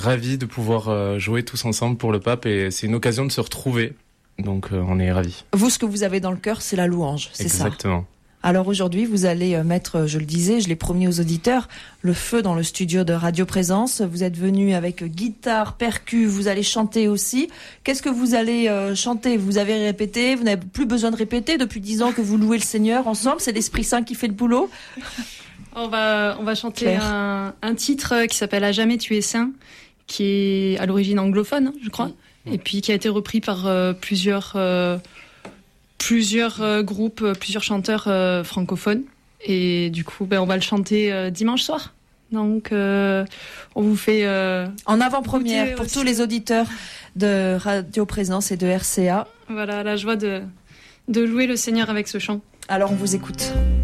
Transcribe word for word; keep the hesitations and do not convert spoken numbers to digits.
ravis de pouvoir euh, jouer tous ensemble pour le pape et c'est une occasion de se retrouver. Donc euh, on est ravis. Vous, ce que vous avez dans le cœur, c'est la louange, c'est ça ? Exactement. Alors aujourd'hui, vous allez mettre, je le disais, je l'ai promis aux auditeurs, le feu dans le studio de Radio Présence. Vous êtes venu avec guitare, percu, vous allez chanter aussi. Qu'est-ce que vous allez euh, chanter ? Vous avez répété, vous n'avez plus besoin de répéter. Depuis dix ans que vous louez le Seigneur ensemble, c'est l'Esprit Saint qui fait le boulot. On va, on va chanter un, un titre qui s'appelle « À jamais tu es saint », qui est à l'origine anglophone, je crois, et puis qui a été repris par euh, plusieurs... Euh, plusieurs euh, groupes, euh, plusieurs chanteurs euh, francophones. Et du coup, ben, on va le chanter euh, dimanche soir. Donc, euh, on vous fait... Euh, en avant-première pour tous les auditeurs de Radio Présence et de R C A. Voilà, la joie de, de louer le Seigneur avec ce chant. Alors, on vous écoute.